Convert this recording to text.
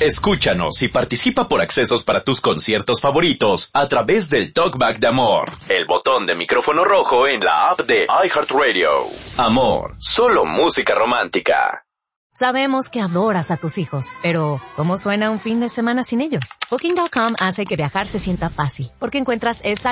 Escúchanos y participa por accesos para tus conciertos favoritos a través del Talkback de Amor, el botón de micrófono rojo en la app de iHeartRadio. Amor, solo música romántica. Sabemos que adoras a tus hijos, pero ¿cómo suena un fin de semana sin ellos? Booking.com hace que viajar se sienta fácil, porque encuentras esa